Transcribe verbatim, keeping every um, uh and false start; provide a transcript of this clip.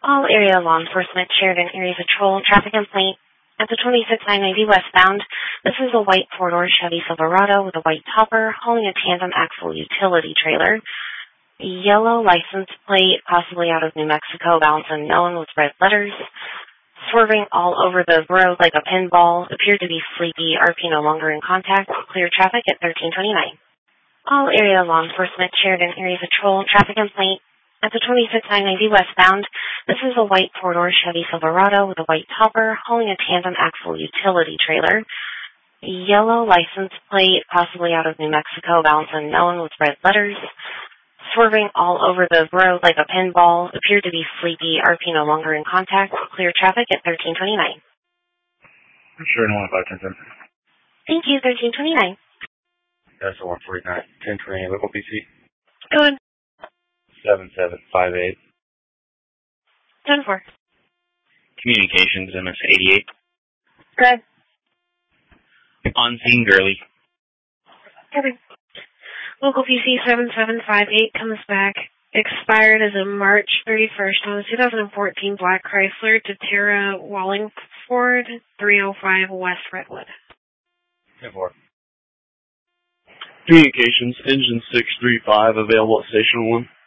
All area law enforcement shared an area patrol traffic complaint at the twenty-six nine ninety westbound. This is a white four-door Chevy Silverado with a white topper hauling a tandem axle utility trailer. Yellow license plate, possibly out of New Mexico, balanced unknown with red letters. Swerving all over the road like a pinball. Appeared to be sleepy. R P no longer in contact. Clear traffic at thirteen twenty-nine. All area law enforcement shared an area patrol traffic complaint at the twenty-six nine ninety westbound. This is a white four-door Chevy Silverado with a white topper hauling a tandem axle utility trailer. Yellow license plate, possibly out of New Mexico, balanced unknown with red letters. Swerving all over the road like a pinball. Appeared to be sleepy. R P no longer in contact. Clear traffic at thirteen twenty-nine. Sure, no one five ten ten. Thank you, thirteen twenty-nine. That's a one forty-nine. ten twenty-eight, local P C. Go ahead. seven seven five eight. ten four. Communications, M S eighty-eight. Go ahead. On scene, girly. Okay. Local P C seven seven five eight comes back. Expired as of March thirty-first on a two thousand fourteen Black Chrysler Tatera Wallingford three oh five West Redwood. ten four. Communications, engine six three five, available at Station one.